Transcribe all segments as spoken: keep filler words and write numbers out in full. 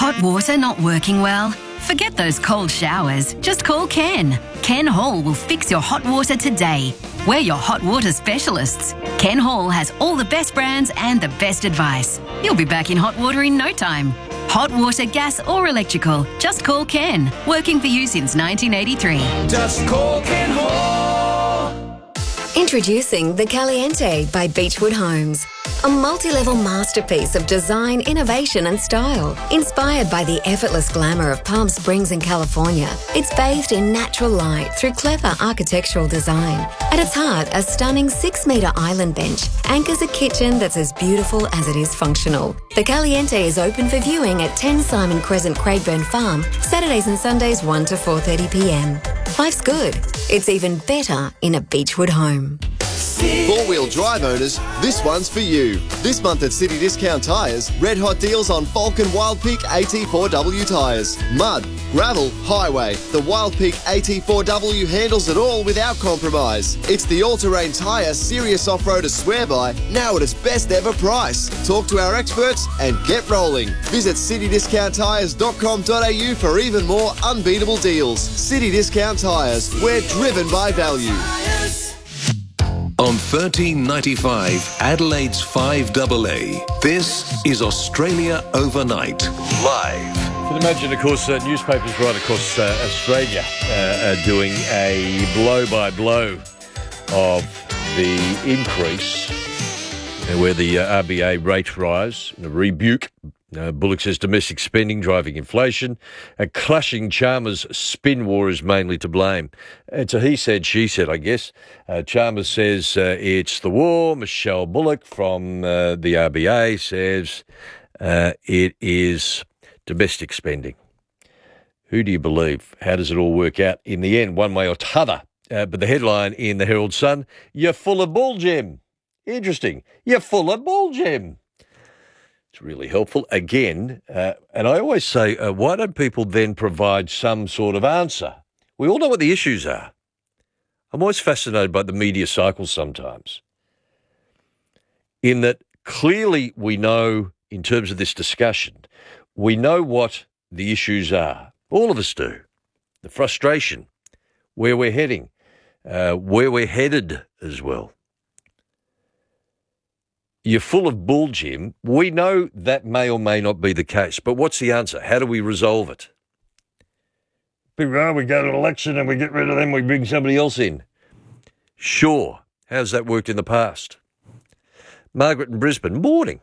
Hot water not working well? Forget those cold showers. Just call Ken. Ken Hall will fix your hot water today. We're your hot water specialists. Ken Hall has all the best brands and the best advice. You'll be back in hot water in no time. Hot water, gas or electrical. Just call Ken. Working for you since nineteen eighty-three. Just call Ken Hall. Introducing the Caliente by Beechwood Homes. A multi-level masterpiece of design, innovation and style. Inspired by the effortless glamour of Palm Springs in California, it's bathed in natural light through clever architectural design. At its heart, a stunning six-metre island bench anchors a kitchen that's as beautiful as it is functional. The Caliente is open for viewing at ten Simon Crescent, Craigburn Farm, Saturdays and Sundays one to four thirty p m. Life's good. It's even better in a Beechwood home. Four-wheel drive owners, this one's for you. This month at City Discount Tyres, red hot deals on Falcon Wild Peak A T four W tyres. Mud, gravel, highway. The Wild Peak A T four W handles it all without compromise. It's the all-terrain tyre serious off-roaders swear by, now at its best ever price. Talk to our experts and get rolling. Visit city discount tyres dot com dot a u for even more unbeatable deals. City Discount Tyres, we're driven by value. On thirteen ninety-five, Adelaide's five A A, this is Australia Overnight, live. You can imagine, of course, uh, newspapers right across uh, Australia uh, are doing a blow-by-blow of the increase uh, where the uh, R B A rate rise, a rebuke. Uh, Bullock says domestic spending driving inflation. A clashing Chalmers spin war is mainly to blame. It's a he said, she said, I guess. Uh, Chalmers says uh, it's the war. Michelle Bullock from uh, the R B A says uh, it is domestic spending. Who do you believe? How does it all work out in the end, one way or t'other? Uh, but the headline in the Herald Sun, you're full of bull, Jim. Interesting. You're full of bull, Jim. It's really helpful. Again, uh, and I always say, uh, why don't people then provide some sort of answer? We all know what the issues are. I'm always fascinated by the media cycles sometimes, in that clearly we know, in terms of this discussion, we know what the issues are. All of us do. The frustration, where we're heading, uh, where we're headed as well. You're full of bull, Jim. We know that may or may not be the case, but what's the answer? How do we resolve it? People go, oh, we go to an election and we get rid of them, we bring somebody else in. Sure. How's that worked in the past? Margaret in Brisbane, morning.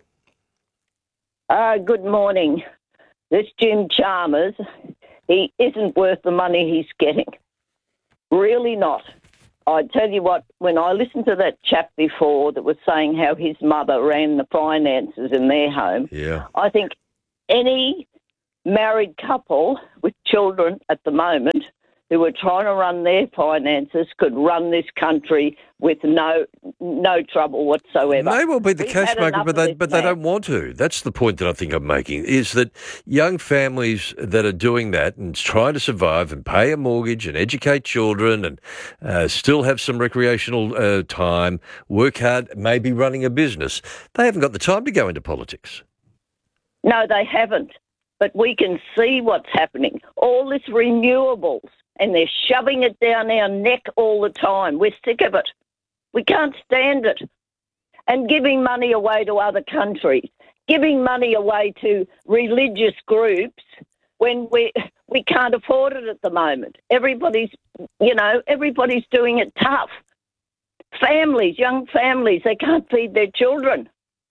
Uh, good morning. This Jim Chalmers, he isn't worth the money he's getting. Really not. I tell you what, when I listened to that chap before that was saying how his mother ran the finances in their home, yeah. I think any married couple with children at the moment who are trying to run their finances could run this country with no no trouble whatsoever. May well be the We've case, had Margaret, enough but of they this but they man. don't want to. That's the point that I think I'm making, is that young families that are doing that and trying to survive and pay a mortgage and educate children and uh, still have some recreational uh, time, work hard, maybe running a business, they haven't got the time to go into politics. No, they haven't. But we can see what's happening. All this renewables, and they're shoving it down our neck all the time. We're sick of it. We can't stand it. And giving money away to other countries, giving money away to religious groups when we we can't afford it at the moment. Everybody's, you know, everybody's doing it tough. Families, young families, they can't feed their children.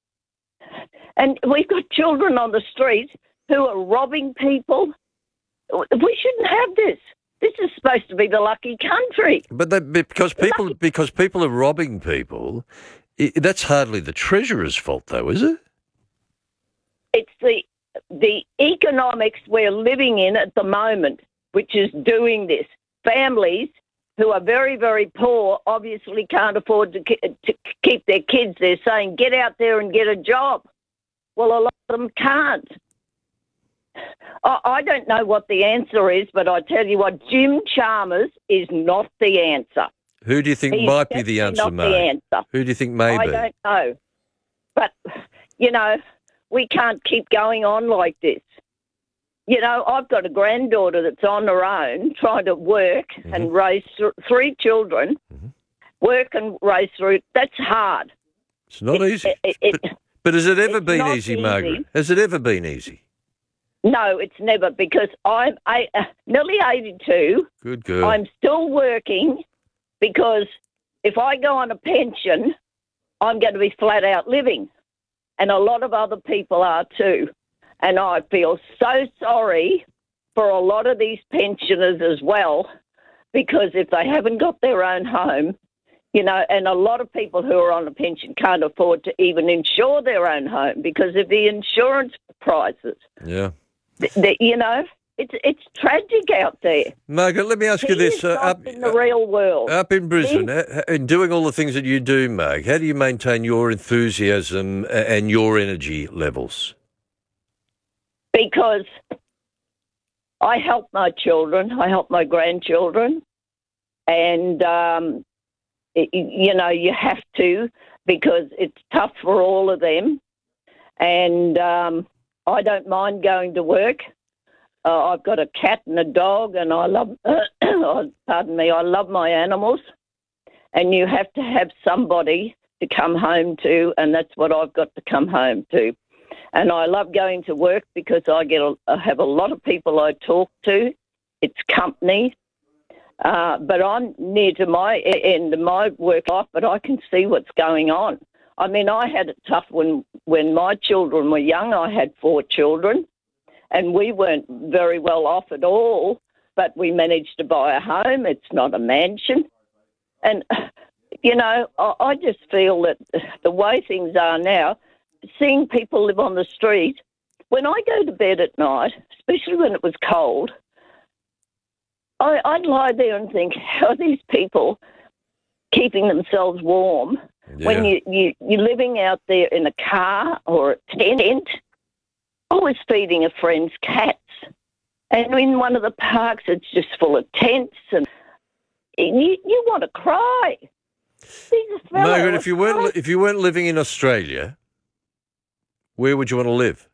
And we've got children on the street who are robbing people. We shouldn't have this. This is supposed to be the lucky country. But they, because people lucky. because people are robbing people, it, that's hardly the Treasurer's fault, though, is it? It's the the economics we're living in at the moment, which is doing this. Families who are very, very poor obviously can't afford to, to keep their kids. They're saying, get out there and get a job. Well, a lot of them can't. I don't know what the answer is, but I tell you what, Jim Chalmers is not the answer. Who do you think He's might be the answer, not May? the answer. Who do you think may I be? don't know. But, you know, we can't keep going on like this. you know, I've got a granddaughter that's on her own trying to work mm-hmm. and raise th- three children, mm-hmm. work and raise three. That's hard. It's not it, easy. It, it, but, but has it ever been easy, easy, Margaret? Has it ever been easy? No, it's never, because I'm I, uh, nearly eighty-two. Good girl. I'm still working because if I go on a pension, I'm going to be flat out living. And a lot of other people are too. And I feel so sorry for a lot of these pensioners as well, because if they haven't got their own home, you know, and a lot of people who are on a pension can't afford to even insure their own home because of the insurance prices. Yeah. The, the, you know, it's it's tragic out there. Margaret, let me ask you this. Uh, up in the real world. Up in Brisbane, uh, in doing all the things that you do, Marg, how do you maintain your enthusiasm and your energy levels? Because I help my children, I help my grandchildren, and, um, it, you know, you have to, because it's tough for all of them. And um, I don't mind going to work. Uh, I've got a cat and a dog, and I love, pardon me, I love my animals. And you have to have somebody to come home to, and that's what I've got to come home to. And I love going to work because I get a, I have a lot of people I talk to. It's company. Uh, but I'm near to my end of my work life, but I can see what's going on. I mean, I had it tough when, when my children were young. I had four children, and we weren't very well off at all, but we managed to buy a home. It's not a mansion. And, you know, I, I just feel that the way things are now, seeing people live on the street, when I go to bed at night, especially when it was cold, I, I'd lie there and think, how are these people keeping themselves warm yeah. when you, you, you're living out there in a car or a tent? I was feeding a friend's cats, and in one of the parks, it's just full of tents, and you, you want to cry. Margaret, if you weren't if you weren't living in Australia, where would you want to live?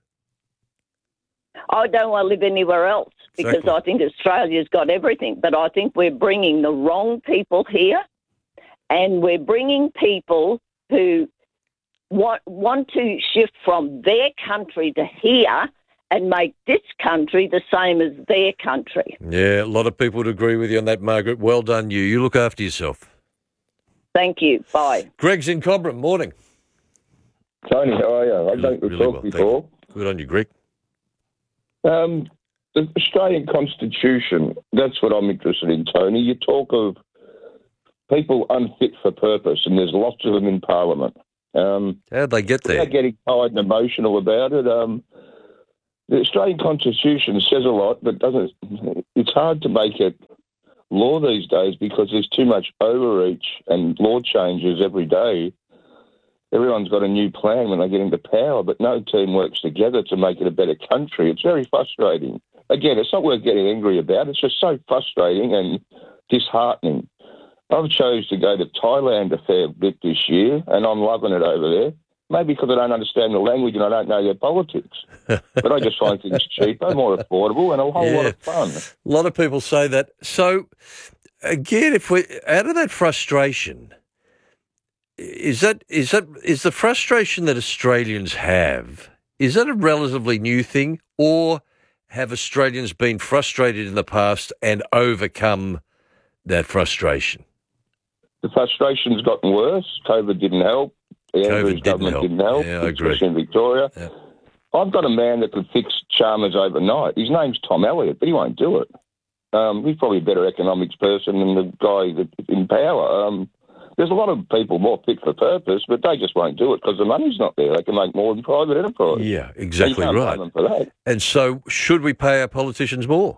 I don't want to live anywhere else because exactly. I think Australia's got everything, but I think we're bringing the wrong people here, and we're bringing people who want, want to shift from their country to here and make this country the same as their country. Yeah, a lot of people would agree with you on that, Margaret. Well done, you. You look after yourself. Thank you. Bye. Greg's in Cobram. Morning. Tony, how are you? I really, don't really talk well, before. Good on you, Greg. Um, the Australian Constitution, that's what I'm interested in, Tony. You talk of people unfit for purpose, and there's lots of them in Parliament. Um, How'd they get there? They're getting tired and emotional about it. Um, the Australian Constitution says a lot, but doesn't. It's hard to make it law these days because there's too much overreach and law changes every day. Everyone's got a new plan when they get into power, but no team works together to make it a better country. It's very frustrating. Again, it's not worth getting angry about. It's just so frustrating and disheartening. I've chose to go to Thailand a fair bit this year, and I'm loving it over there. Maybe because I don't understand the language and I don't know their politics. But I just find things cheaper, more affordable, and a whole yeah. lot of fun. A lot of people say that. So, again, if we out of that frustration, is that is that is the frustration that Australians have? Is that a relatively new thing, or have Australians been frustrated in the past and overcome that frustration? The frustration's gotten worse. COVID didn't help. The Andrews government help. didn't help, yeah, I especially agree. in Victoria. Yeah. I've got a man that could fix Chalmers overnight. His name's Tom Elliott, but he won't do it. Um, he's probably a better economics person than the guy that's in power. Um, there's a lot of people more fit for purpose, but they just won't do it because the money's not there. They can make more than private enterprise. Yeah, exactly so right. For that. And so should we pay our politicians more?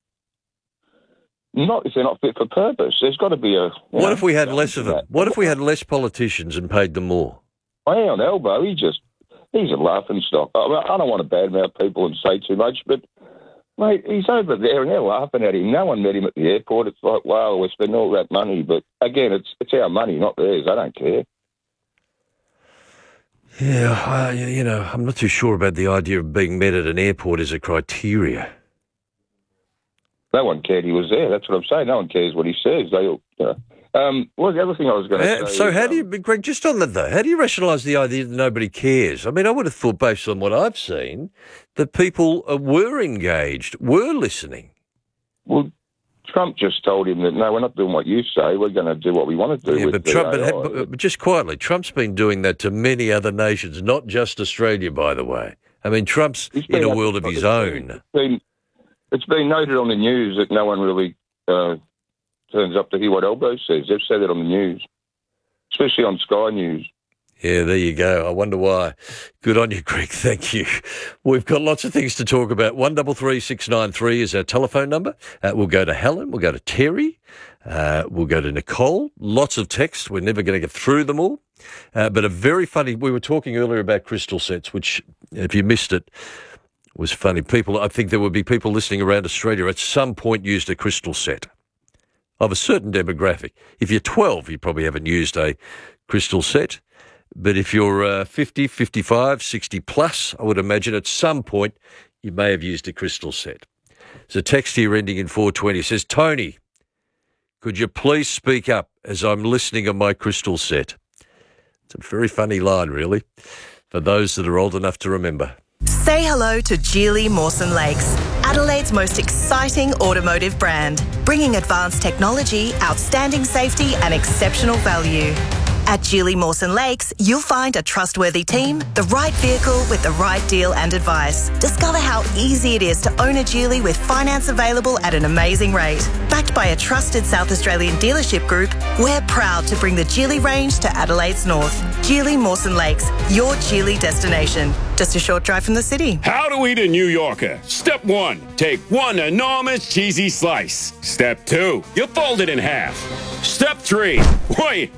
Not if they're not fit for purpose. There's got to be a... What know, if we had less of them? That. What if we had less politicians and paid them more? On Elbow, he just... He's a laughing stock. I, I don't want to badmouth people and say too much, but, mate, he's over there and they're laughing at him. No one met him at the airport. It's like, wow, we're spending all that money. But, again, it's it's our money, not theirs. I don't care. Yeah, uh, you know, I'm not too sure about the idea of being met at an airport as a criteria. no one cared he was there. That's what I'm saying. No one cares what he says. They all, you know. Um, well, the other thing I was going to Uh, say... so is, how um, do you, Greg, just on that though, how do you rationalise the idea that nobody cares? I mean, I would have thought, based on what I've seen, that people uh, were engaged, were listening. Well, Trump just told him that, no, we're not doing what you say. We're going to do what we want to do Yeah, with but the Trump, A I. but, but just quietly, Trump's been doing that to many other nations, not just Australia, by the way. I mean, Trump's He's in been a up- world of his it's own. been- It's been, it's been noted on the news that no one really uh, turns up to hear what Albo says. They've said it on the news, especially on Sky News. Yeah, there you go. I wonder why. Good on you, Greg. Thank you. We've got lots of things to talk about. One double three six nine three is our telephone number. Uh, we'll go to Helen. We'll go to Terry. Uh, we'll go to Nicole. Lots of texts. We're never going to get through them all. Uh, but a very funny. We were talking earlier about crystal sets, which, if you missed it, was funny. People. I think there would be people listening around Australia at some point used a crystal set of a certain demographic. If you're twelve, you probably haven't used a crystal set. But if you're uh, fifty, fifty-five, sixty plus, I would imagine at some point you may have used a crystal set. There's a text here ending in four twenty. It says, Tony, could you please speak up as I'm listening on my crystal set? It's a very funny line, really, for those that are old enough to remember. Say hello to Geely Mawson Lakes, Adelaide's most exciting automotive brand, bringing advanced technology, outstanding safety and exceptional value. At Geely Mawson Lakes, you'll find a trustworthy team, the right vehicle with the right deal and advice. Discover how easy it is to own a Geely with finance available at an amazing rate. Backed by a trusted South Australian dealership group, we're proud to bring the Geely range to Adelaide's north. Geely Mawson Lakes, your Geely destination. Just a short drive from the city. How to eat a New Yorker. Step one, take one enormous cheesy slice. Step two, you fold it in half. Step three, wait,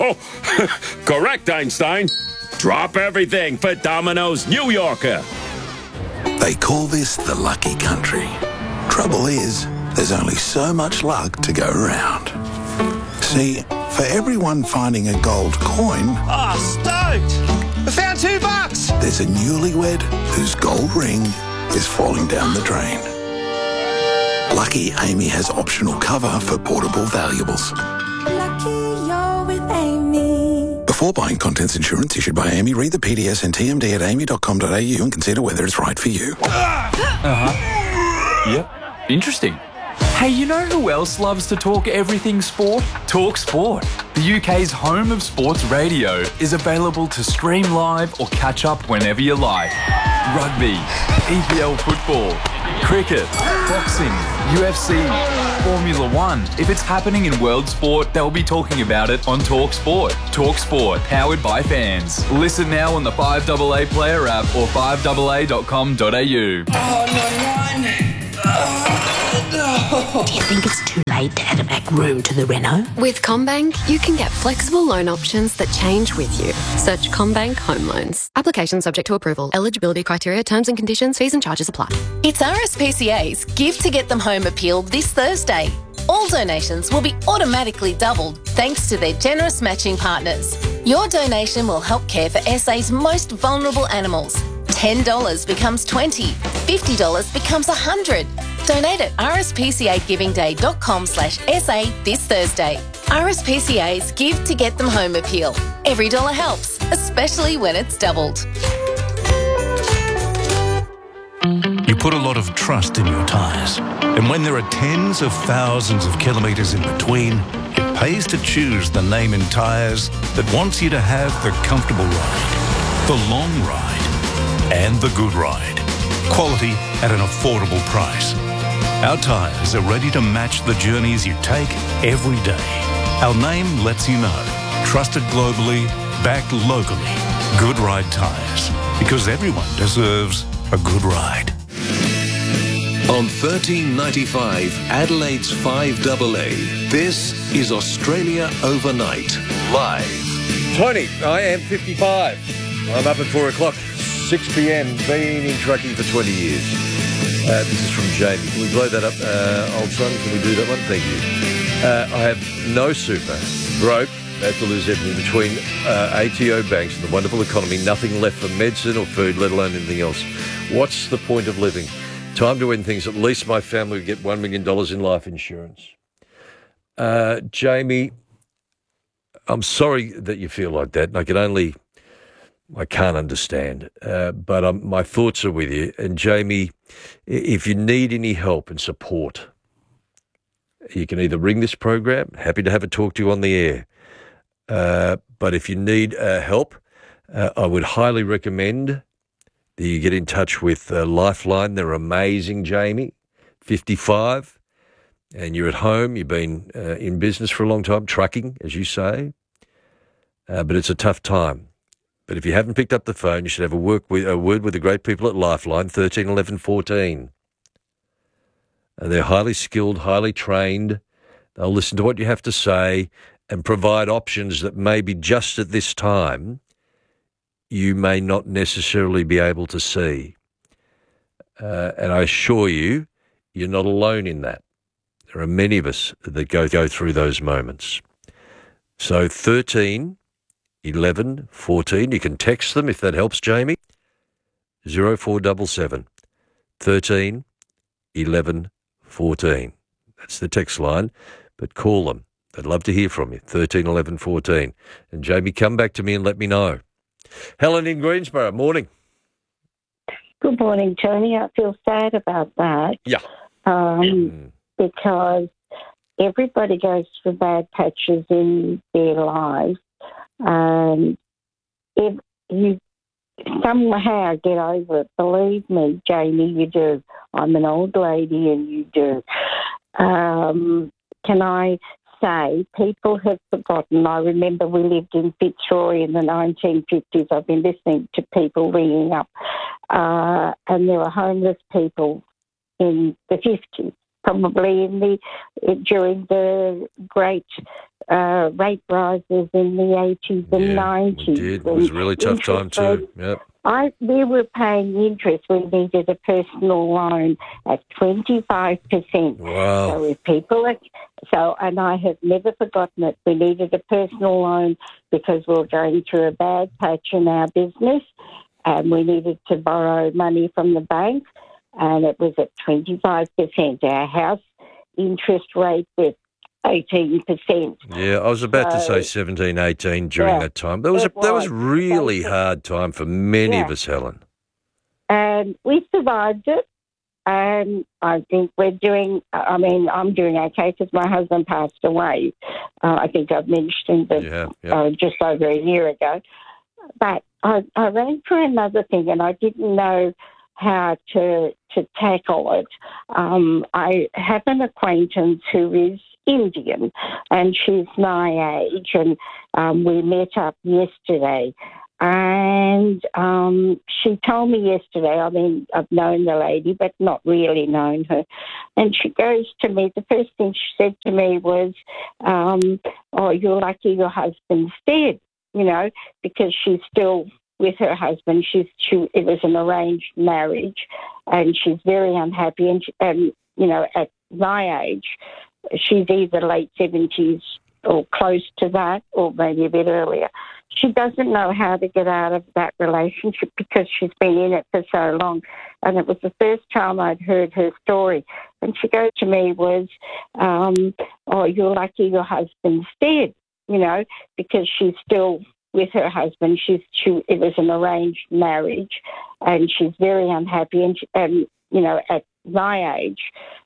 correct, Einstein. Drop everything for Domino's New Yorker. They call this the lucky country. Trouble is, there's only so much luck to go around. See, for everyone finding a gold coin... Oh, stoked! I found two bucks! There's a newlywed whose gold ring is falling down the drain. Lucky Amy has optional cover for portable valuables. Lucky you're with Amy. Before buying contents insurance issued by Amy, read the P D S and T M D at amy dot com dot a u and consider whether it's right for you. Uh-huh. Yep. Interesting. Hey, you know who else loves to talk everything sport? Talk Sport. The U K's home of sports radio is available to stream live or catch up whenever you like. Rugby, E P L football, cricket, boxing, U F C, Formula One. If it's happening in world sport, they'll be talking about it on Talk Sport. Talk Sport, powered by fans. Listen now on the five A A Player app or five A A dot com dot a u. Oh, no, one. Do you think it's too late to add a back room to the reno? With CommBank, you can get flexible loan options that change with you. Search CommBank Home Loans. Application subject to approval. Eligibility criteria, terms and conditions, fees and charges apply. It's R S P C A's Give to Get Them Home appeal this Thursday. All donations will be automatically doubled thanks to their generous matching partners. Your donation will help care for S A's most vulnerable animals. ten dollars becomes twenty dollars, fifty dollars becomes one hundred dollars. Donate at r s p c a giving day dot com slash s a this Thursday. R S P C A's Give to Get Them Home appeal. Every dollar helps, especially when it's doubled. You put a lot of trust in your tyres. And when there are tens of thousands of kilometres in between, it pays to choose the name in tyres that wants you to have the comfortable ride, the long ride, and the good ride. Quality at an affordable price. Our tyres are ready to match the journeys you take every day. Our name lets you know. Trusted globally, backed locally. Good Ride Tyres. Because everyone deserves a good ride. On thirteen ninety-five, Adelaide's five A A, this is Australia Overnight, live. Tony, I am fifty-five. I'm up at four o'clock, six p.m, been in trucking for twenty years. Uh, this is from Jamie. Can we blow that up, uh, old son? Can we do that one? Thank you. Uh, I have no super, broke, had to lose everything between uh, A T O banks and the wonderful economy, nothing left for medicine or food, let alone anything else. What's the point of living? Time to end things. At least my family would get one million dollars in life insurance. Uh, Jamie, I'm sorry that you feel like that. And I can only, I can't understand. Uh, but um, my thoughts are with you. And Jamie, if you need any help and support, you can either ring this program. Happy to have a talk to you on the air. Uh, but if you need uh, help, uh, I would highly recommend that you get in touch with uh, Lifeline. They're amazing, Jamie. fifty-five, and you're at home. You've been uh, in business for a long time, trucking, as you say. Uh, but it's a tough time. But if you haven't picked up the phone, you should have a, work with, a word with the great people at Lifeline, thirteen eleven fourteen. And they're highly skilled, highly trained. They'll listen to what you have to say and provide options that maybe just at this time you may not necessarily be able to see. Uh, and I assure you, you're not alone in that. There are many of us that go, go through those moments. So thirteen eleven fourteen, you can text them if that helps, Jamie. zero four seven seven thirteen eleven fourteen. That's the text line, but call them. They'd love to hear from you, thirteen eleven fourteen. And Jamie, come back to me and let me know. Helen in Greensboro, morning. Good morning, Tony. I feel sad about that. Yeah. Um, mm. Because everybody goes through bad patches in their lives. And if you somehow get over it, believe me, Jamie, you do. I'm an old lady and you do. Um, can I say people have forgotten? I remember we lived in Fitzroy in the nineteen fifties. I've been listening to people ringing up, uh, and there were homeless people in the fifties, probably in the during the great uh, rate rises in the eighties and yeah, nineties. We did. It was a really tough time too. Yep. I, we were paying interest. We needed a personal loan at twenty-five percent. Wow. So if people are, so, and I have never forgotten it. We needed a personal loan because we were going through a bad patch in our business and we needed to borrow money from the bank, and it was at twenty-five percent. Our house interest rate was eighteen percent. Yeah, I was about so, to say seventeen, eighteen during yeah, that time. That was a, was. that was really was. hard time for many yeah. of us, Helen. And we survived it. And I think we're doing, I mean, I'm doing okay because my husband passed away. Uh, I think I've mentioned it yeah, yeah. uh, just over a year ago. But I, I ran for another thing and I didn't know how to to tackle it. Um, I have an acquaintance who is Indian and she's my age, and um, we met up yesterday. And um, she told me yesterday, I mean, I've known the lady, but not really known her. And she goes to me, the first thing she said to me was, um, oh, you're lucky your husband's dead, you know, because she's still with her husband. She's she it was an arranged marriage, and she's very unhappy. And, she, and you know, at my age, she's either late seventies or close to that, or maybe a bit earlier. She doesn't know how to get out of that relationship because she's been in it for so long. And it was the first time I'd heard her story. And she goes to me was, um, oh, you're lucky your husband's dead, you know, because she's still with her husband. She's she it was an arranged marriage, and she's very unhappy. And, she, and you know, at my age,